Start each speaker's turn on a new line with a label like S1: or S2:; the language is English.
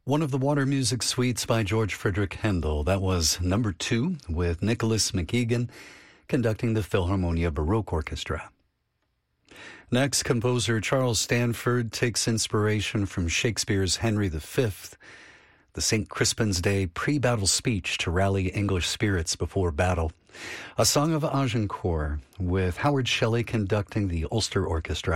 S1: One of the Water Music Suites by George Frederick Handel. That was number 2 with Nicholas McEgan conducting the Philharmonia Baroque Orchestra. Next, composer Charles Stanford takes inspiration from Shakespeare's Henry V, the St. Crispin's Day pre-battle speech to rally English spirits before battle. A song of Agincourt with Howard Shelley conducting the Ulster Orchestra.